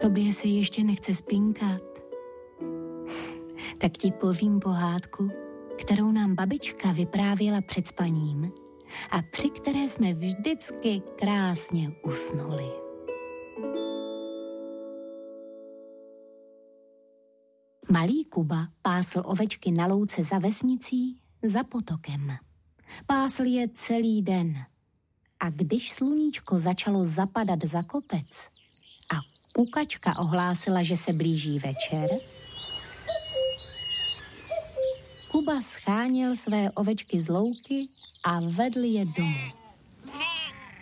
Tobě se ještě nechce spinkat. Tak ti povím pohádku, kterou nám babička vyprávěla před spaním a při které jsme vždycky krásně usnuli. Malý Kuba pásl ovečky na louce za vesnicí, za potokem. Pásl je celý den. A když sluníčko začalo zapadat za kopec a kukačka ohlásila, že se blíží večer, Kuba scháněl své ovečky z louky a vedl je domů.